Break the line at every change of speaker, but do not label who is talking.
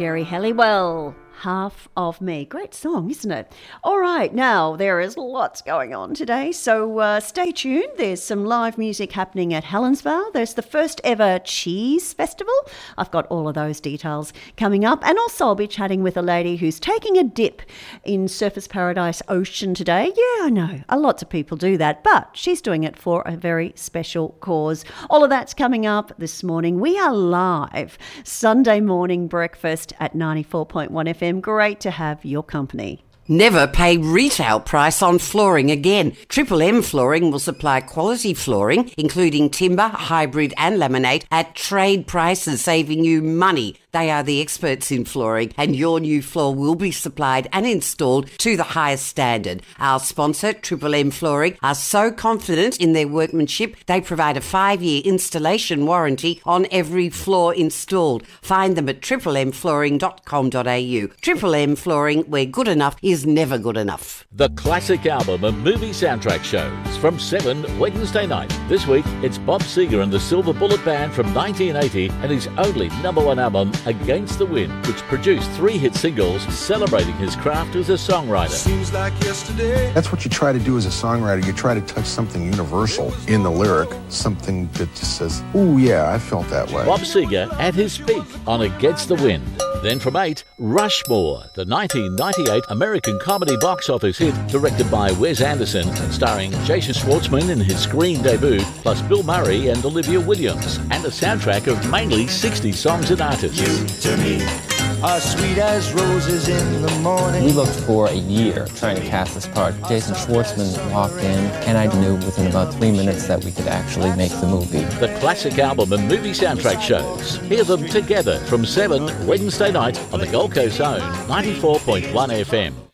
Jerry Halliwell, Half of Me. Great song, isn't it? All right, now there is lots going on today, so stay tuned. There's some live music happening at Helensvale. There's the first ever Cheese Festival. I've got all of those details coming up. And also I'll be chatting with a lady who's taking a dip in Surfers Paradise Ocean today. Yeah, I know, lots of people do that, but she's doing it for a very special cause. All of that's coming up this morning. We are live Sunday morning breakfast at 94.1 FM. Great to have your company.
Never pay retail price on flooring again. Triple M Flooring will supply quality flooring, including timber, hybrid and laminate, at trade prices, saving you money. They are the experts in flooring, and your new floor will be supplied and installed to the highest standard. Our sponsor, Triple M Flooring, are so confident in their workmanship, they provide a 5-year installation warranty on every floor installed. Find them at triplemmflooring.com.au. Triple M Flooring, where good enough is never good enough.
The classic album and movie soundtrack shows from 7 Wednesday night. This week, it's Bob Seger and the Silver Bullet Band from 1980 and his only #1 album, Against the Wind, which produced 3 hit singles celebrating his craft as a songwriter.
Seems like yesterday. That's what you try to do as a songwriter. You try to touch something universal in the lyric, something that just says, ooh, yeah, I felt that way.
Bob Seger at his peak on Against the Wind. Then from 8, Rushmore, the 1998 American comedy box office hit, directed by Wes Anderson and starring Jason Schwartzman in his screen debut, plus Bill Murray and Olivia Williams, and a soundtrack of mainly 60 songs and artists.
You to me are sweet as roses in the morning.
We looked for a year trying to cast this part. Jason Schwartzman walked in, and I knew within about 3 minutes that we could actually make the movie.
The classic album and movie soundtrack shows. Hear them together from 7 Wednesday night on the Gold Coast Zone 94.1 FM.